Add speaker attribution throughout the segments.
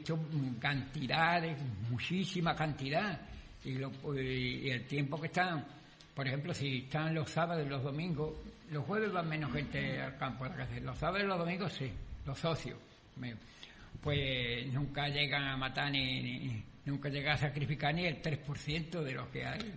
Speaker 1: visto cantidades, muchísima cantidad, y el tiempo que están, por ejemplo, si están los sábados y los domingos, los jueves van menos gente al campo a la cacería, los sábados y los domingos sí, los socios, pues nunca llegan a matar ni nunca llegan a sacrificar ni el 3% de lo que hay.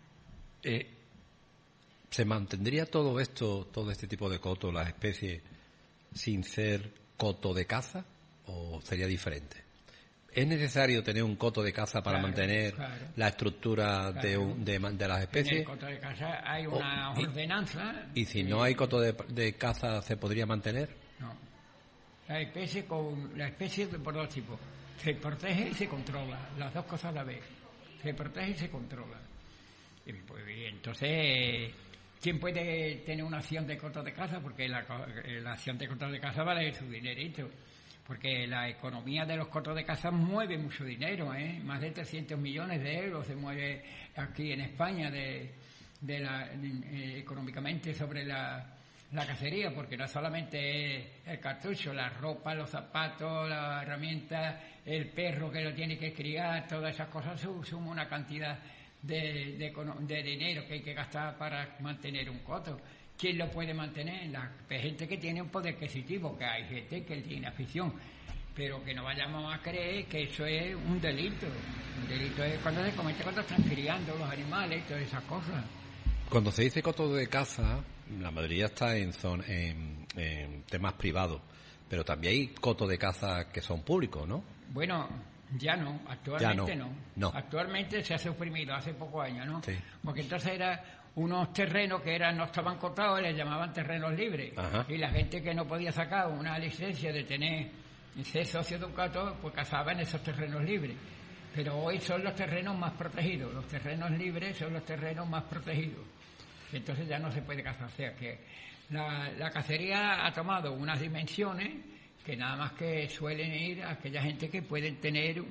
Speaker 2: ¿Se mantendría todo este tipo de coto, las especies, sin ser coto de caza, o sería diferente? ¿Es necesario tener un coto de caza para mantener la estructura de las especies?
Speaker 1: En el coto de caza hay una ordenanza.
Speaker 2: ¿Y si no hay coto de caza, se podría mantener?
Speaker 1: No. La especie por dos tipos. Se protege y se controla. Las dos cosas a la vez. Se protege y se controla. Y pues, entonces, ¿quién puede tener una acción de coto de caza? Porque la acción de coto de caza vale su dinerito. Porque la economía de los cotos de caza mueve mucho dinero, más de 300 millones de euros se mueve aquí en España económicamente sobre la cacería, porque no solamente es el cartucho, la ropa, los zapatos, las herramientas, el perro que lo tiene que criar, todas esas cosas suman una cantidad de dinero que hay que gastar para mantener un coto. ¿Quién lo puede mantener? La gente que tiene un poder adquisitivo, que hay gente que tiene afición, pero que no vayamos a creer que eso es un delito. Un delito es cuando se comete cuando están criando los animales y todas esas cosas.
Speaker 2: Cuando se dice coto de caza, la mayoría está en temas privados, pero también hay cotos de caza que son públicos, ¿no?
Speaker 1: Bueno, ya no, actualmente no. Actualmente se ha suprimido hace pocos años, ¿no?
Speaker 2: Sí.
Speaker 1: Porque entonces era unos terrenos que no estaban cotados y les llamaban terrenos libres.
Speaker 2: Ajá.
Speaker 1: Y la gente que no podía sacar una licencia de ser socio de un coto, pues cazaba en esos terrenos libres. Pero hoy son los terrenos más protegidos. Los terrenos libres son los terrenos más protegidos. Y entonces ya no se puede cazar. O sea que la cacería ha tomado unas dimensiones que nada más que suelen ir a aquella gente que pueden tener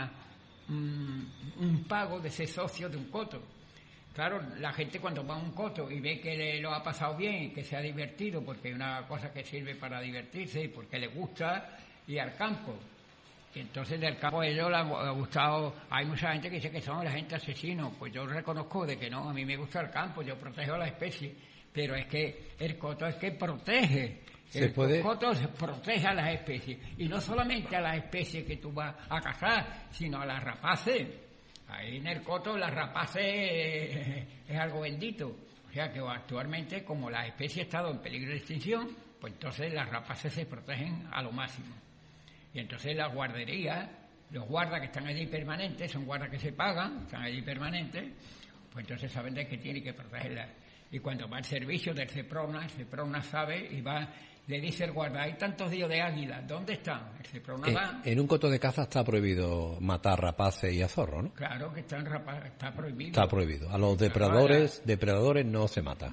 Speaker 1: un pago de ser socio de un coto. Claro, la gente cuando va a un coto y ve que lo ha pasado bien y que se ha divertido, porque es una cosa que sirve para divertirse y porque le gusta ir al campo. Y entonces del campo a ellos les ha gustado. Hay mucha gente que dice que son la gente asesinos. Pues yo reconozco de que no, a mí me gusta el campo, yo protejo a la especie. Pero es que el coto es que protege. El coto protege a las especies. Y no solamente a las especies que tú vas a cazar, sino a las rapaces. Ahí en el coto las rapaces es algo bendito. O sea que actualmente, como la especie ha estado en peligro de extinción, pues entonces las rapaces se protegen a lo máximo. Y entonces las guarderías, los guardas que están allí permanentes, son guardas que se pagan, están allí permanentes, pues entonces saben de que tienen que protegerlas. Y cuando va al servicio del Seprona, el Seprona sabe y va, le dice el guarda, hay tantos días de águila, ¿dónde están? El Seprona va.
Speaker 2: En un coto de caza está prohibido matar rapaces y a zorros, ¿no?
Speaker 1: Claro que está prohibido.
Speaker 2: Está prohibido. A los depredadores no se mata.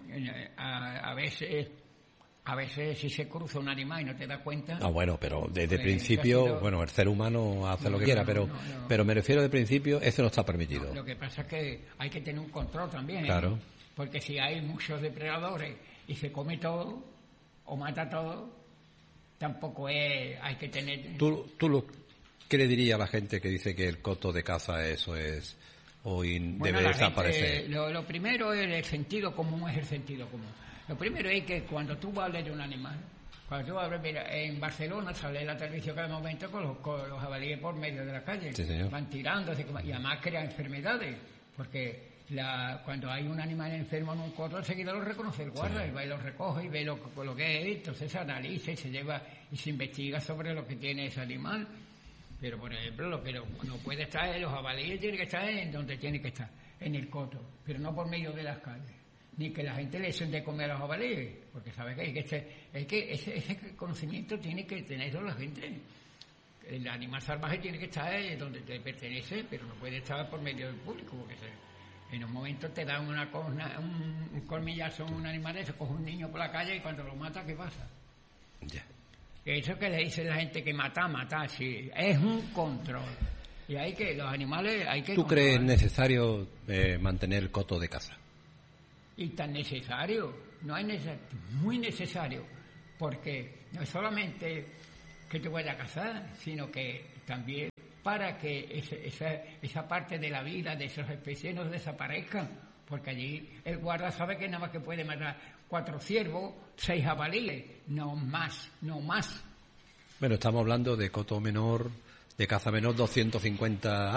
Speaker 1: A veces si se cruza un animal y no te das cuenta.
Speaker 2: Ah, bueno, pero desde principio, el ser humano hace lo que quiera, pero me refiero de principio, eso no está permitido.
Speaker 1: Lo que pasa es que hay que tener un control también.
Speaker 2: Claro.
Speaker 1: Porque si hay muchos depredadores y se come todo o mata todo, tampoco hay que tener.
Speaker 2: ¿Qué le diría a la gente que dice que el coto de caza eso es debe desaparecer?
Speaker 1: Lo primero es el sentido común, Lo primero es que cuando tú hables de un animal, mira, en Barcelona sale la televisión cada momento con los jabalíes por medio de la calle.
Speaker 2: Sí, señor.
Speaker 1: Van tirándose y además crean enfermedades, porque cuando hay un animal enfermo en un coto, enseguida lo reconoce el guarda, sí. Y va y lo recoge y ve lo que es, entonces se analiza y se lleva y se investiga sobre lo que tiene ese animal. Pero, por ejemplo, lo que no puede estar en los jabalíes, tiene que estar en donde tiene que estar, en el coto, pero no por medio de las calles. Ni que la gente le echen de comer a los jabalíes, porque sabe que ese conocimiento tiene que tenerlo la gente. El animal salvaje tiene que estar donde te pertenece, pero no puede estar por medio del público, porque en un momento te dan un colmillazo a un animal, se coge un niño por la calle y cuando lo mata, ¿qué pasa?
Speaker 2: Ya.
Speaker 1: Eso que le dice la gente que matar, sí, es un control. Y los animales hay que.
Speaker 2: ¿Tú crees necesario mantener el coto de caza?
Speaker 1: Y tan necesario, no es necesario, muy necesario, porque no es solamente que te vaya a cazar, sino que también para que esa parte de la vida de esas especies no desaparezcan, porque allí el guarda sabe que nada más que puede matar 4 ciervos, 6 jabalíes, no más.
Speaker 2: Bueno, estamos hablando de coto menor, de caza menor 250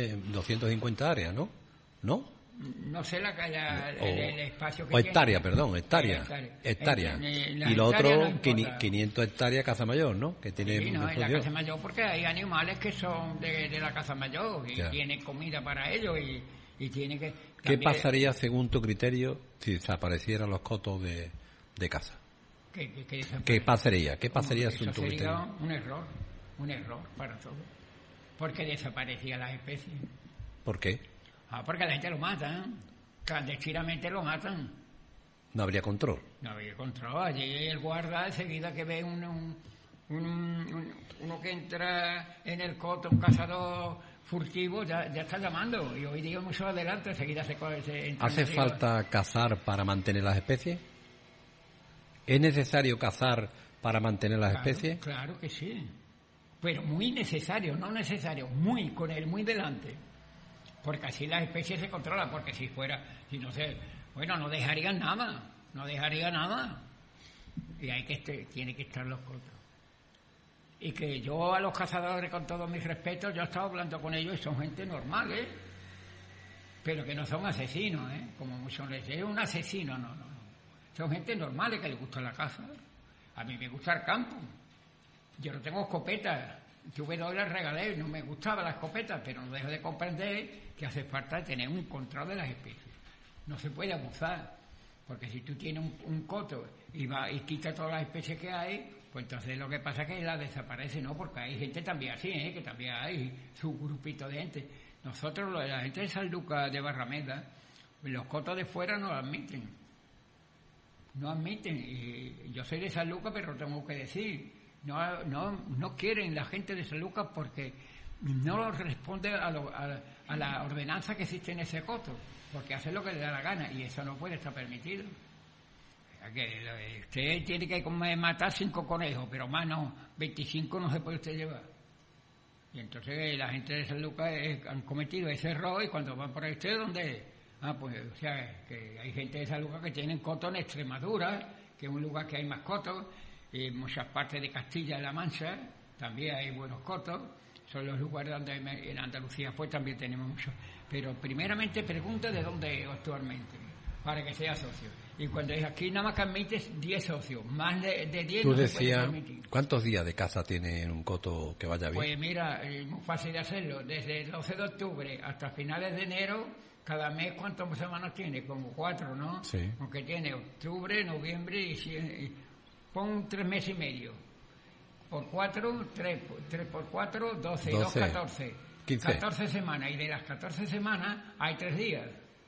Speaker 2: áreas, ¿no? ¿No?
Speaker 1: No sé la que haya el espacio que
Speaker 2: o hectárea,
Speaker 1: tiene.
Speaker 2: perdón, hectárea. Y lo otro, 500 hectáreas caza mayor, ¿no? Que tiene
Speaker 1: sí, no, en la caza mayor, porque hay animales que son de la caza mayor y tiene comida para ellos y tiene que...
Speaker 2: ¿Qué pasaría, según tu criterio, si desaparecieran los cotos de caza? ¿Qué pasaría? ¿Qué pasaría según tu criterio?
Speaker 1: Sería un error para todo. Porque desaparecían las especies.
Speaker 2: ¿Por qué?
Speaker 1: Porque la gente lo mata, clandestinamente lo matan.
Speaker 2: No habría control.
Speaker 1: No habría control. Allí el guarda, enseguida que ve uno que entra en el coto, un cazador furtivo, ya está llamando. Y hoy día mucho adelante, enseguida se entra.
Speaker 2: ¿Hace falta cazar para mantener las especies? ¿Es necesario cazar para mantener las especies?
Speaker 1: Claro que sí. Pero muy necesario, no necesario, con el muy delante. Porque así las especies se controlan, porque si no sé, no dejarían nada. Y tiene que estar los cotos. Y que yo a los cazadores, con todos mis respetos, yo he estado hablando con ellos y son gente normal, pero que no son asesinos, como muchos les dicen, un asesino, no. Son gente normal que les gusta la caza. A mí me gusta el campo. Yo no tengo escopeta. Tuve 2 y las regalé, no me gustaba la escopeta, pero no dejo de comprender que hace falta tener un control de las especies. No se puede abusar, porque si tú tienes un coto y quita todas las especies que hay, pues entonces lo que pasa es que la desaparece, ¿no? Porque hay gente también así, que también hay su grupito de gente. Nosotros, la gente de San Lucas de Barrameda, los cotos de fuera no lo admiten. No admiten, y yo soy de San Lucas, pero tengo que decir, no quieren la gente de San Lucas porque no responde a la ordenanza que existe en ese coto, porque hace lo que le da la gana y eso no puede estar permitido. Usted tiene que matar 5 conejos, pero más no, 25 no se puede usted llevar. Y entonces la gente de San Lucas han cometido ese error y cuando van por ahí, ¿usted dónde es? O sea, que hay gente de San Lucas que tienen cotos en Extremadura, que es un lugar que hay más cotos, y en muchas partes de Castilla-La Mancha también hay buenos cotos. Son los lugares donde en Andalucía pues también tenemos muchos. Pero primeramente pregunta de dónde es actualmente, para que sea socio. Y cuando es aquí nada más que admites 10 socios, más de 10
Speaker 2: Tú
Speaker 1: no
Speaker 2: decías,
Speaker 1: se puede permitir.
Speaker 2: ¿cuántos días de caza tiene un coto que vaya bien?
Speaker 1: Pues mira, es muy fácil de hacerlo. Desde el 12 de octubre hasta finales de enero, cada mes, ¿cuántas semanas tiene? Como 4, ¿no?
Speaker 2: Sí.
Speaker 1: Porque tiene octubre, noviembre y pon 3 meses y medio. Por 4, 3 por 4, 12 y 2, 14.
Speaker 2: 15.
Speaker 1: 14 semanas. Y de las 14 semanas hay 3 días.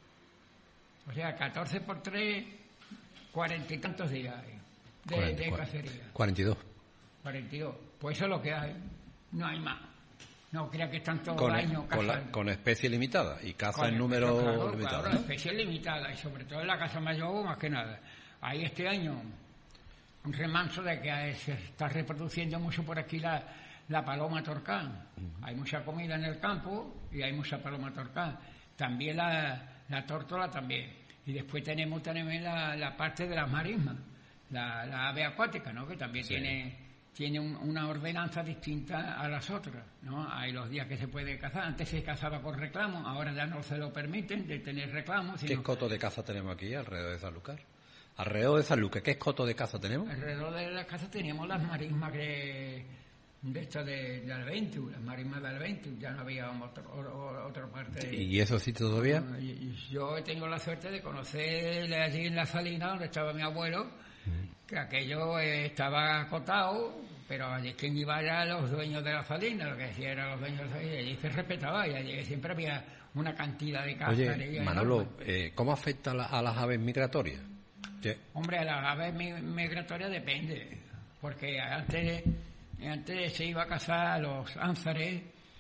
Speaker 1: O sea, 14 por 3, 40 y tantos días hay de cacería.
Speaker 2: 42.
Speaker 1: 42. Pues eso es lo que hay. No hay más. No crea que están todos los años cazando.
Speaker 2: Con especie limitada y caza en número limitado.
Speaker 1: Claro, especie limitada y sobre todo en la caza mayor más que nada. Hay este año un remanso de que se está reproduciendo mucho por aquí la paloma torcán. Hay mucha comida en el campo y hay mucha paloma torcán. También la tórtola también. Y después tenemos también la parte de las marismas, la ave acuática, ¿no? Que también tiene una ordenanza distinta a las otras, ¿no? Hay los días que se puede cazar. Antes se cazaba por reclamo, ahora ya no se lo permiten de tener reclamos.
Speaker 2: ¿Qué coto de caza tenemos aquí alrededor de Sanlúcar? Alrededor de Sanlúcar, ¿qué coto de caza tenemos?
Speaker 1: Alrededor de la casa teníamos las marismas de Alventur, las marismas de Alventur, ya no había otra parte.
Speaker 2: ¿Y eso sí todavía?
Speaker 1: Yo tengo la suerte de conocer allí en la salina donde estaba mi abuelo, que aquello estaba acotado, pero allí quien iba era los dueños de la salina, lo que decía eran los dueños de la salina, y allí se respetaba, y allí siempre había una cantidad de caza.
Speaker 2: Oye, Manolo, ¿cómo afecta a las aves migratorias? ¿Sí?
Speaker 1: Hombre, a las aves migratorias depende, porque antes se iba a cazar a los ánzares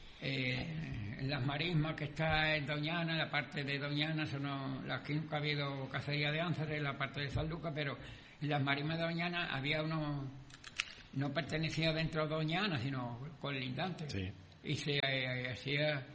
Speaker 1: en las marismas que está en Doñana, en la parte de Doñana, aquí nunca ha habido cacería de ánzares, en la parte de San Lucas, pero en las marismas de Doñana había no pertenecía dentro de Doñana, sino colindantes.
Speaker 2: Sí.
Speaker 1: y se hacía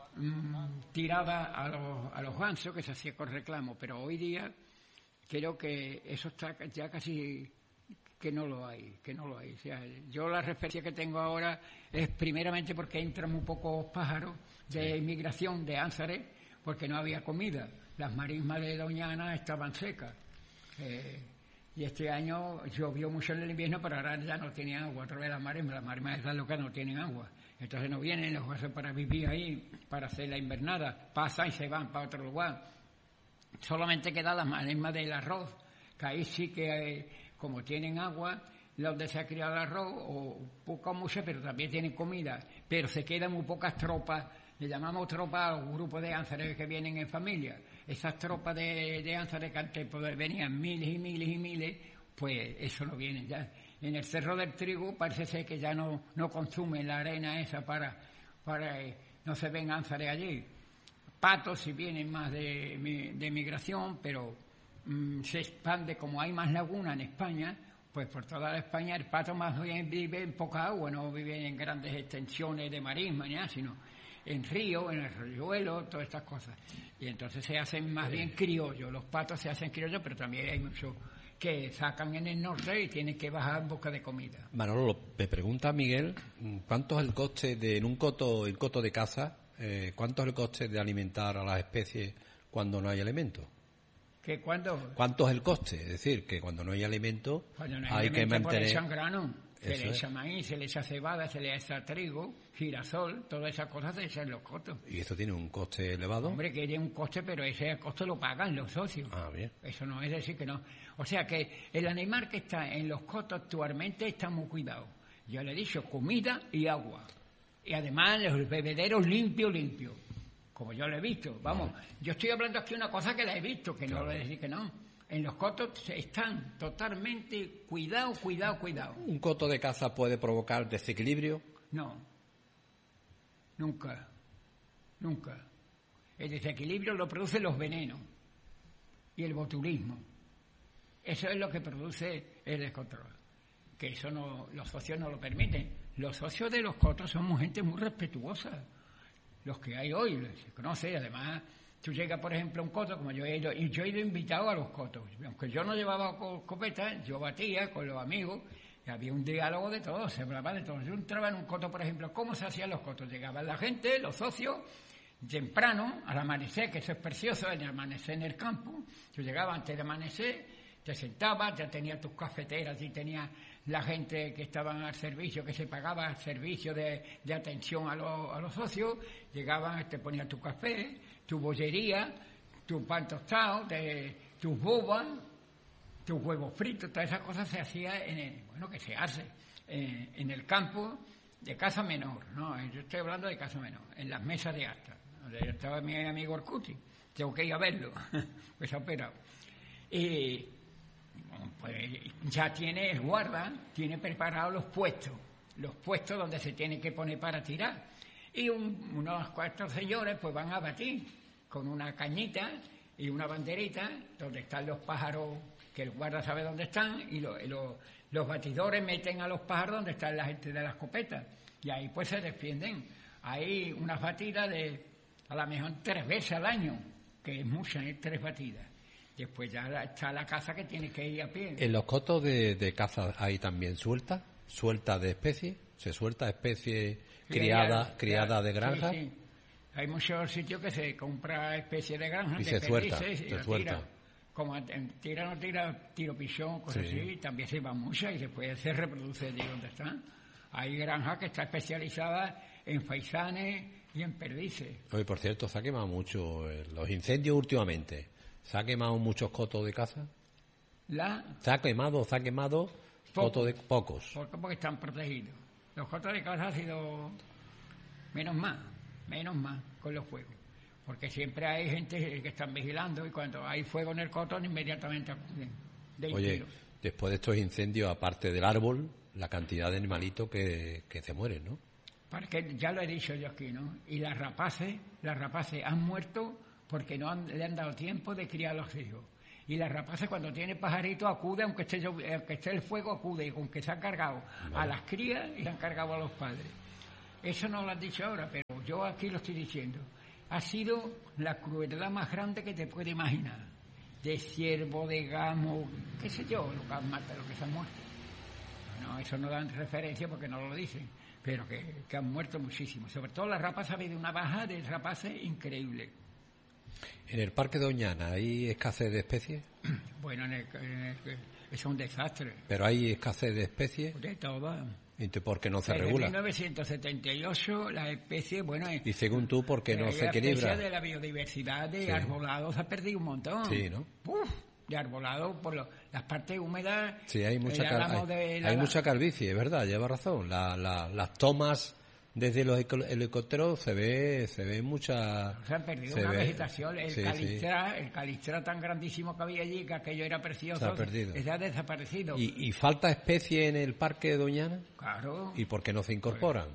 Speaker 1: tirada a los gansos, que se hacía con reclamo, pero hoy día creo que eso está ya casi que no lo hay. O sea, yo la referencia que tengo ahora es primeramente porque entran muy pocos pájaros de inmigración de Ánzares, porque no había comida. Las marismas de Doña Ana estaban secas. Y este año llovió mucho en el invierno, pero ahora ya no tienen agua. Otra vez las marismas están locas, no tienen agua. Entonces no vienen los gansos para vivir ahí, para hacer la invernada. Pasan y se van para otro lugar. Solamente queda las marismas del arroz, que ahí sí que, como tienen agua, donde se ha criado el arroz, o poco o mucho, pero también tienen comida. Pero se quedan muy pocas tropas. Le llamamos tropas a un grupo de ánzares que vienen en familia. Esas tropas de ánzares que antes venían miles y miles y miles, pues eso no viene ya. En el Cerro del Trigo parece ser que ya no consumen la arena esa para no se ven ánzares allí. Patos si vienen más de migración, pero se expande, como hay más lagunas en España, pues por toda la España el pato más bien vive en poca agua, no vive en grandes extensiones de marisma ni nada, sino en ríos, en el riuelo, todas estas cosas. Y entonces se hacen más bien criollos. Los patos se hacen criollos, pero también hay muchos que sacan en el norte y tienen que bajar en busca de comida.
Speaker 2: Manolo, me pregunta Miguel, ¿cuánto es el coste el coto de caza? ¿Cuánto es el coste de alimentar a las especies cuando no hay alimento? ¿Cuánto es el coste? Es decir, que cuando no hay alimento, hay que mantener...
Speaker 1: Pues le echan grano, se le echa maíz, se le echa cebada, se le echa trigo, girasol, todas esas cosas se echan los cotos.
Speaker 2: ¿Y esto tiene un coste elevado?
Speaker 1: Hombre, que tiene un coste, pero ese coste lo pagan los socios.
Speaker 2: Ah, bien.
Speaker 1: Eso no es decir que no. O sea que el animal que está en los cotos actualmente está muy cuidado. Yo le he dicho comida y agua. Y además los bebederos limpios. Como yo lo he visto. Vamos, yo estoy hablando aquí una cosa que la he visto, que no voy a decir que no. En los cotos están totalmente cuidado.
Speaker 2: ¿Un coto de caza puede provocar desequilibrio?
Speaker 1: No. Nunca. El desequilibrio lo producen los venenos y el botulismo. Eso es lo que produce el descontrol. Que eso no, los socios no lo permiten. Los socios de los cotos somos gente muy respetuosa. Los que hay hoy, se conoce, además, tú llegas, por ejemplo, a un coto, como yo he ido invitado a los cotos. Aunque yo no llevaba escopeta, yo batía con los amigos, y había un diálogo de todo, se hablaba de todo. Yo entraba en un coto, por ejemplo, ¿cómo se hacían los cotos? Llegaban la gente, los socios, temprano, al amanecer, que eso es precioso, el amanecer en el campo. Yo llegaba antes de amanecer, te sentabas, ya tenías tus cafeteras y tenías la gente que estaban al servicio, que se pagaba el servicio de atención a los socios, llegaban, te ponían tu café, tu bollería, tu pan tostado, tus bobas, tus huevos fritos, todas esas cosas se hacía que se hace en el campo de caza menor, ¿no? Yo estoy hablando de caza menor, en las mesas de acta, donde estaba mi amigo Orcuti, tengo que ir a verlo, pues ha operado. Y pues ya tiene el guarda, tiene preparados los puestos donde se tiene que poner para tirar. Y unos cuantos señores pues van a batir con una cañita y una banderita donde están los pájaros, que el guarda sabe dónde están, y los batidores meten a los pájaros donde está la gente de la escopeta. Y ahí pues se defienden. Hay unas batidas a lo mejor 3 veces al año, que es mucha, 3 batidas. Después ya está la caza que tiene que ir a pie.
Speaker 2: ¿En los cotos de caza hay también suelta de especies? ¿Se suelta especie criada de granja?
Speaker 1: Sí. Hay muchos sitios que se compra especie de granja.
Speaker 2: Y se suelta.
Speaker 1: Como tiro pichón, cosas así, también se va mucha y después se reproduce de donde están. Hay granjas que está especializada en faisanes y en perdices.
Speaker 2: Oye, por cierto, se ha quemado mucho los incendios últimamente. ¿Se ha quemado muchos cotos de caza? ¿Se ha quemado cotos de pocos?
Speaker 1: Porque están protegidos. Los cotos de caza han sido menos más con los fuegos. Porque siempre hay gente que están vigilando y cuando hay fuego en el coto inmediatamente acuden.
Speaker 2: Oye, después de estos incendios, aparte del árbol, la cantidad de animalitos que se mueren, ¿no?
Speaker 1: Porque ya lo he dicho yo aquí, ¿no? Y las rapaces han muerto porque le han dado tiempo de criar a los hijos. Y las rapaces cuando tiene pajaritos acude, aunque esté el fuego, acude, y con que se han cargado a las crías y se han cargado a los padres. eso no lo has dicho ahora, pero yo aquí lo estoy diciendo. Ha sido la crueldad más grande que te puede imaginar. De ciervo, de gamo, qué sé yo, lo que se han muerto. No, eso no dan referencia porque no lo dicen, pero que han muerto muchísimo. Sobre todo las rapaces, ha habido una baja de rapaces increíble.
Speaker 2: ¿En el Parque Doñana hay escasez de especies?
Speaker 1: Bueno, es un desastre.
Speaker 2: ¿Pero hay escasez de especies?
Speaker 1: De todo.
Speaker 2: ¿Y por qué no se
Speaker 1: Desde
Speaker 2: regula?
Speaker 1: 1978 las especies, bueno...
Speaker 2: Y según tú, ¿por qué no se equilibra?
Speaker 1: La especie de la biodiversidad de arbolado se ha perdido un montón.
Speaker 2: Sí, ¿no?
Speaker 1: ¡Uf! De arbolado por las partes húmedas.
Speaker 2: Sí, hay mucha calvicie, es verdad, lleva razón. Las tomas desde los helicópteros se ve mucha...
Speaker 1: Se han perdido una vegetación. El calistra tan grandísimo que había allí, que aquello era precioso,
Speaker 2: se ha perdido.
Speaker 1: Se ha desaparecido.
Speaker 2: ¿Y falta especie en el Parque de Doñana?
Speaker 1: Claro.
Speaker 2: ¿Y por qué no se incorporan?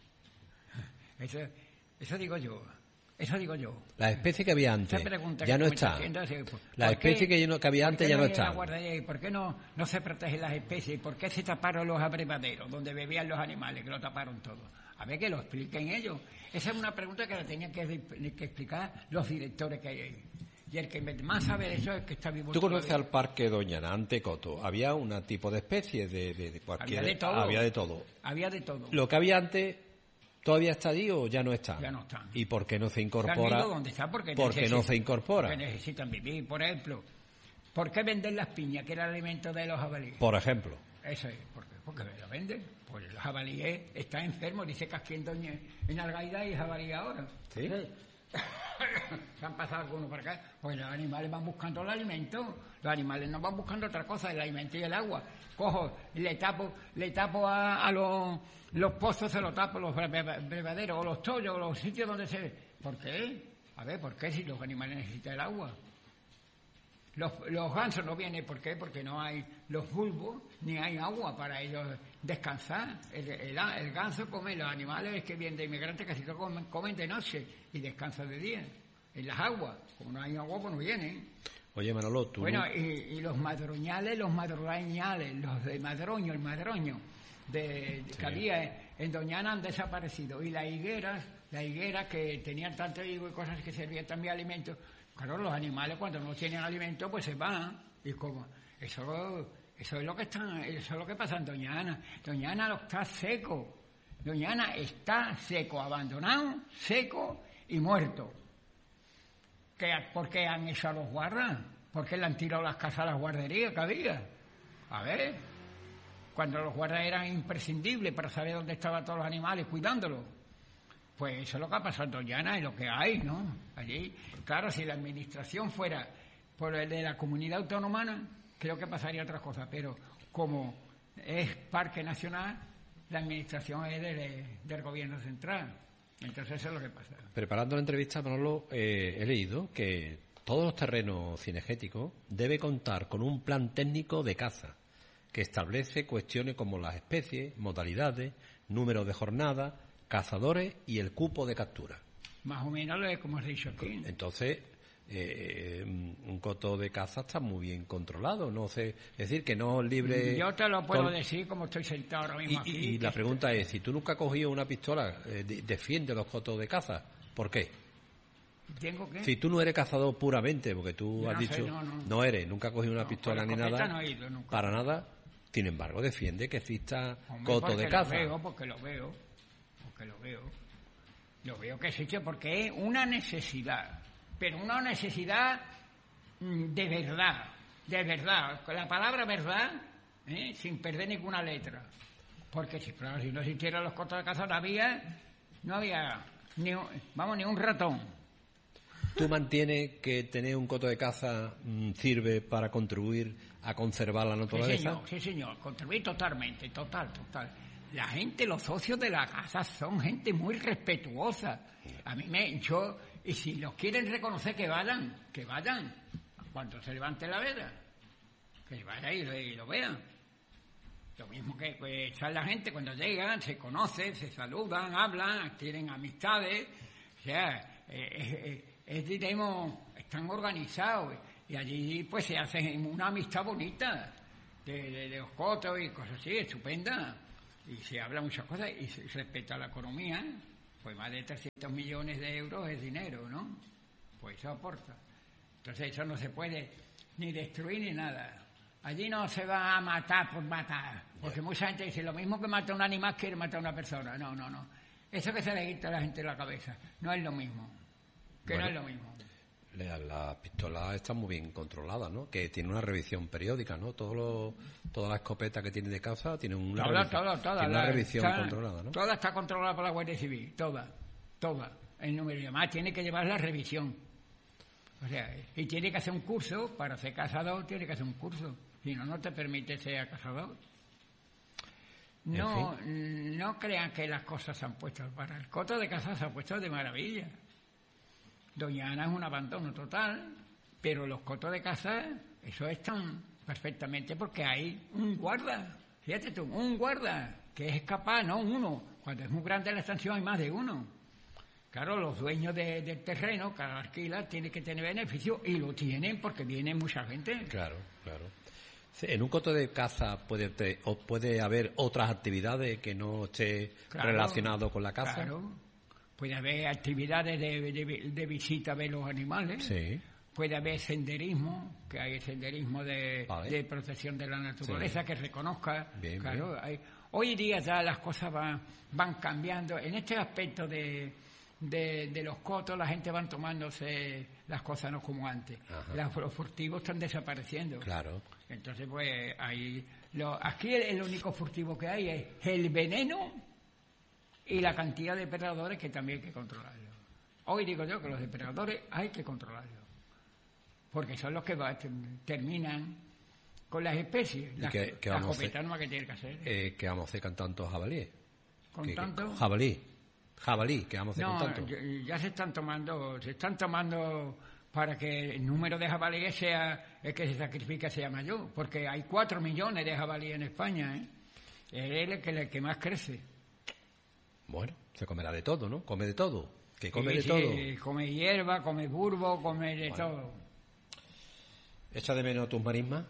Speaker 1: Eso digo yo. Eso digo yo.
Speaker 2: Las especies que había antes ya no están. Las especies que había antes ya no están.
Speaker 1: ¿Por qué no se protegen las especies? ¿Por qué se taparon los abrevaderos donde bebían los animales, que lo taparon todo? A ver, que lo expliquen ellos. Esa es una pregunta que la tenían que explicar los directores que hay ahí. Y el que más sabe de eso es que está vivo.
Speaker 2: ¿Tú conoces al Parque Doñana, ante Coto? Había un tipo de especies de cualquier...
Speaker 1: Había de todo. Había de todo.
Speaker 2: Lo que había antes... ¿Todavía está allí o ya no está?
Speaker 1: Ya no están.
Speaker 2: ¿Y por qué no se incorpora?
Speaker 1: ¿Dónde está? Porque
Speaker 2: no se incorpora.
Speaker 1: Porque necesitan vivir. Por ejemplo, ¿por qué vender las piñas, que era el alimento de los jabalíes?
Speaker 2: Por ejemplo.
Speaker 1: Eso es. Porque lo venden. Pues los jabalíes están enfermos. Dice que aquí en Algaida hay jabalí ahora.
Speaker 2: ¿Sí?
Speaker 1: Se han pasado algunos para acá. Pues los animales van buscando el alimento. Los animales no van buscando otra cosa, el alimento y el agua. Cojo y le tapo a los pozos, se los tapo, los brevaderos, o los tollos, o los sitios donde se... ¿Por qué? A ver, ¿por qué si los animales necesitan el agua? Los gansos no vienen, ¿por qué? Porque no hay los bulbos, ni hay agua para ellos descansar. El ganso come, los animales que vienen de inmigrantes casi todos comen de noche y descansan de día, en las aguas. Como no hay agua, pues no vienen.
Speaker 2: Oye, Manolo, tú...
Speaker 1: Bueno, y los madroñales, los de madroño, el madroño que había en Doñana han desaparecido. Y las higueras que tenían tanto higo y cosas que servían también alimentos. Claro, los animales cuando no tienen alimento pues se van. Y como eso es lo que pasa en Doñana. Doñana está seco. Doñana está seco, abandonado, seco y muerto. ¿Por qué han hecho a los guardas? ¿Por qué le han tirado las casas a las guarderías que había? A ver, cuando los guardas eran imprescindibles para saber dónde estaban todos los animales, cuidándolos. Pues eso es lo que ha pasado en Doñana y lo que hay, ¿no? Allí, claro, si la administración fuera por el de la comunidad autónoma, creo que pasaría otras cosas, pero como es parque nacional, la administración es del gobierno central. Entonces eso es lo que pasa.
Speaker 2: Preparando la entrevista, Manolo, he leído que todos los terrenos cinegéticos debe contar con un plan técnico de caza que establece cuestiones como las especies, modalidades, número de jornadas, cazadores y el cupo de captura.
Speaker 1: Más o menos como has dicho aquí.
Speaker 2: Entonces, un coto de caza está muy bien controlado, no sé, es decir, que no es libre...
Speaker 1: Yo te lo puedo decir como estoy sentado ahora mismo aquí.
Speaker 2: Y la pregunta es, si tú nunca has cogido una pistola, defiende los cotos de caza, ¿por qué?
Speaker 1: ¿Tengo qué?
Speaker 2: Si tú no eres cazador puramente, porque tú
Speaker 1: yo
Speaker 2: has dicho, no eres, nunca has cogido una pistola ni nada,
Speaker 1: no he ido nunca.
Speaker 2: Para nada, sin embargo, defiende que exista coto de caza.
Speaker 1: Porque lo veo. Lo veo que existe porque es una necesidad, pero una necesidad de verdad, con la palabra verdad, sin perder ninguna letra. Porque si no existieran los cotos de caza no había ni un ratón.
Speaker 2: ¿Tú mantienes que tener un coto de caza sirve para contribuir a conservar la naturaleza?
Speaker 1: Sí, señor, contribuir totalmente, total. La gente, los socios de la casa son gente muy respetuosa. Y si los quieren reconocer que vayan, cuando se levante la veda, que vayan y lo vean. Lo mismo que está la gente cuando llegan, se conocen, se saludan, hablan, tienen amistades, o sea, están organizados y allí pues se hace una amistad bonita de los cotos y cosas así, estupenda. y se habla muchas cosas, y respecto a la economía, pues más de 300 millones de euros es dinero, ¿no? Pues eso aporta. Entonces eso no se puede ni destruir ni nada. Allí no se va a matar por matar, porque mucha gente dice, lo mismo que mata a un animal quiere matar a una persona. No. Eso que se le quita a la gente de la cabeza, no es lo mismo. No es lo mismo.
Speaker 2: La pistola está muy bien controlada, ¿no? Que tiene una revisión periódica, ¿no? Toda la escopeta que tiene de casa tiene una revisión controlada, ¿no?
Speaker 1: Toda está controlada por la Guardia Civil, toda. El número de más tiene que llevar la revisión. O sea, y tiene que hacer un curso, para ser cazador tiene que hacer un curso. Si no te permite ser cazador. No crean que las cosas se han puesto para el coto de caza, se ha puesto de maravilla. Doña Ana es un abandono total, pero los cotos de caza, eso están perfectamente porque hay un guarda. Fíjate tú, un guarda que es capaz, no uno. Cuando es muy grande la estación hay más de uno. Claro, los dueños del terreno, que alquilan, tienen que tener beneficio y lo tienen porque viene mucha gente.
Speaker 2: Claro. Sí, en un coto de caza puede haber otras actividades que no esté relacionado con la caza.
Speaker 1: Claro. Puede haber actividades de visita a ver los animales. Sí. Puede haber senderismo, que hay senderismo de protección de la naturaleza, que reconozca. Bien. Hoy día ya las cosas van cambiando. En este aspecto de los cotos, la gente van tomándose las cosas no como antes. Los furtivos están desapareciendo.
Speaker 2: Claro.
Speaker 1: Entonces, pues, aquí el único furtivo que hay es el veneno y la cantidad de depredadores, que también hay que controlarlos. Hoy digo yo que los depredadores hay que controlarlos, porque son los que terminan con las especies. La escopeta no que tiene que hacer.
Speaker 2: ¿Qué vamos a hacer con tantos jabalíes?
Speaker 1: ¿Con tanto?
Speaker 2: Jabalí, ¿qué vamos a hacer con tanto?
Speaker 1: Ya se están tomando para que el número de jabalíes el que se sacrifica sea mayor, porque hay 4 millones de jabalíes en España, Es el que más crece.
Speaker 2: Bueno, se comerá de todo, ¿no? Come de todo. Que come de todo.
Speaker 1: Come hierba, come burbo, come de todo.
Speaker 2: ¿Echa de menos tus marismas?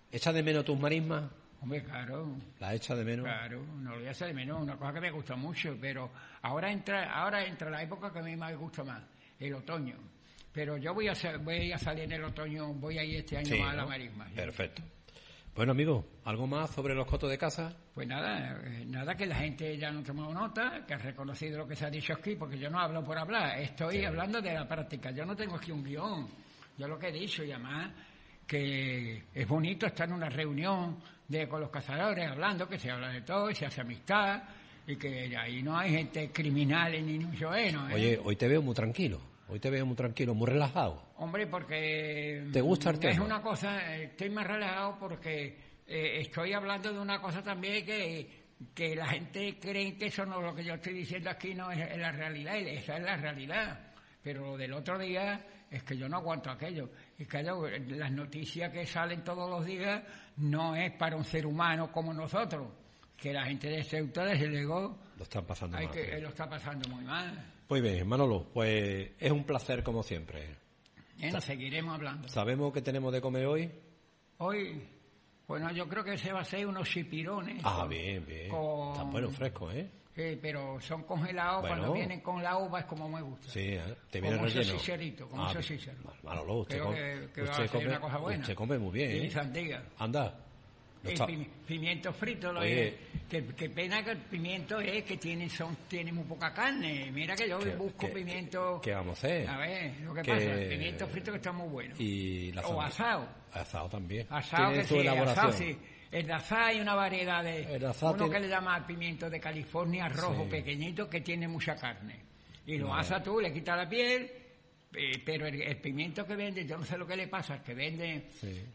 Speaker 1: Hombre, claro.
Speaker 2: ¿La echa de menos?
Speaker 1: Claro, no lo voy a echar de menos, una cosa que me gusta mucho, pero ahora entra la época que a mí me gusta más, el otoño. Pero yo voy a salir en el otoño, voy a ir este año más a la marisma.
Speaker 2: Perfecto. Bueno, amigo, ¿algo más sobre los cotos de caza?
Speaker 1: Pues nada, que la gente ya no ha tomado nota, que ha reconocido lo que se ha dicho aquí, porque yo no hablo por hablar, estoy hablando de la práctica, yo no tengo aquí un guión, yo lo que he dicho, y además que es bonito estar en una reunión con los cazadores hablando, que se habla de todo, y se hace amistad, y que ahí no hay gente criminal ni mucho menos.
Speaker 2: Oye, hoy te veo muy tranquilo, muy relajado.
Speaker 1: Hombre, porque
Speaker 2: ¿te gusta el tema?
Speaker 1: Es una cosa, estoy más relajado porque estoy hablando de una cosa también que la gente cree que eso no, lo que yo estoy diciendo aquí no es la realidad, esa es la realidad. Pero lo del otro día es que yo no aguanto aquello. Y que las noticias que salen todos los días no es para un ser humano como nosotros. Que la gente de Ceuta, desde luego,
Speaker 2: lo están pasando mal.
Speaker 1: Lo está pasando muy mal.
Speaker 2: Muy bien, Manolo, pues es un placer como siempre.
Speaker 1: Seguiremos hablando.
Speaker 2: ¿Sabemos qué tenemos de comer hoy?
Speaker 1: Hoy, bueno, yo creo que se va a hacer unos chipirones.
Speaker 2: Bien. Están buenos, frescos, ¿eh?
Speaker 1: Sí, pero son congelados, cuando vienen con la uva es como me gusta.
Speaker 2: Sí, te viene relleno.
Speaker 1: Como un salchichero.
Speaker 2: Manolo, usted
Speaker 1: come una cosa buena.
Speaker 2: Usted come muy bien,
Speaker 1: Y sandiga.
Speaker 2: Anda.
Speaker 1: Pimiento frito, que pena que el pimiento es que tiene muy poca carne. Mira que yo busco pimiento.
Speaker 2: ¿Qué vamos a hacer?
Speaker 1: A ver, lo que pasa, el pimiento frito que está muy bueno. O asado.
Speaker 2: Asado también.
Speaker 1: Asado, que su elaboración. Asado, sí. El de asado hay una variedad que le llama pimiento de California rojo, pequeñito, que tiene mucha carne. Y lo asas tú, le quitas la piel. Pero el pimiento que vende, yo no sé lo que le pasa, el que vende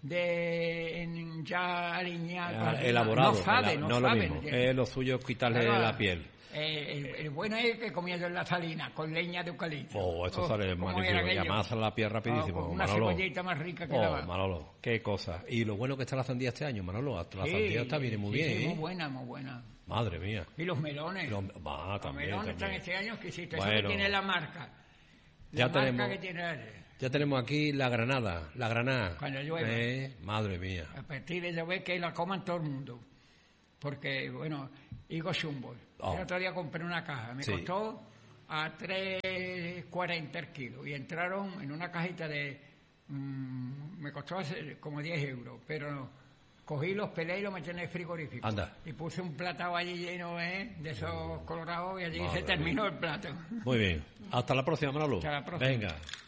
Speaker 1: ya aliñado,
Speaker 2: elaborado,
Speaker 1: no sabe.
Speaker 2: Lo mismo. Lo suyo es quitarle la piel.
Speaker 1: El bueno es que comía yo en la salina con leña de eucalipto.
Speaker 2: Esto sale magnífico. Y amasa la piel rapidísimo.
Speaker 1: Con una cebollita más rica que la
Speaker 2: Manolo, qué cosa. Y lo bueno que está la sandía este año, Manolo. La sandía viene muy bien.
Speaker 1: Sí, muy buena.
Speaker 2: Madre mía.
Speaker 1: Y los melones.
Speaker 2: Los
Speaker 1: melones están este año exquisitos. Eso que tiene la marca.
Speaker 2: Ya tenemos aquí la granada.
Speaker 1: Cuando llueve.
Speaker 2: Madre mía.
Speaker 1: A partir de llover que la coman todo el mundo. Porque, bueno, Higo Shumbol.
Speaker 2: Oh.
Speaker 1: El otro día compré una caja, me costó a 3,40 el kilo y entraron en una cajita de... me costó como 10 euros, pero cogí, los pelé y los metí en el frigorífico.
Speaker 2: Anda.
Speaker 1: Y puse un platado allí lleno de esos colorados y allí
Speaker 2: Madre
Speaker 1: se terminó el plato.
Speaker 2: Muy bien. Hasta la próxima, Manolo.
Speaker 1: Hasta la próxima.
Speaker 2: Venga.